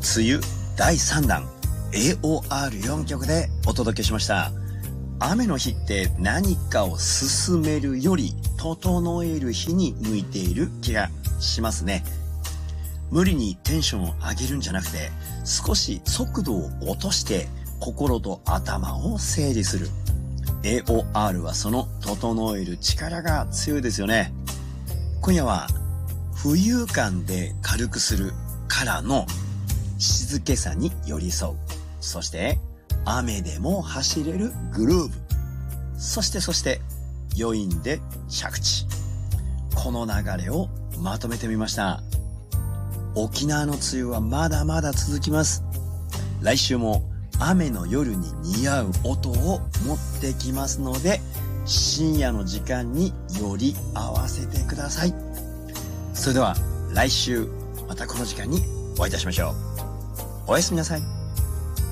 梅雨第3弾 AOR4 曲でお届けしました。雨の日って何かを進めるより整える日に向いている気がしますね。無理にテンションを上げるんじゃなくて、少し速度を落として心と頭を整理する。AOR はその整える力が強いですよね。今夜は浮遊感で軽くするからの静けさに寄り添う。そして雨でも走れるグルーヴ。そして余韻で着地。この流れをまとめてみました。沖縄の梅雨はまだまだ続きます。来週も雨の夜に似合う音を持ってきますので、深夜の時間により合わせてください。それでは来週またこの時間にお会いいたしましょう。おやすみなさい。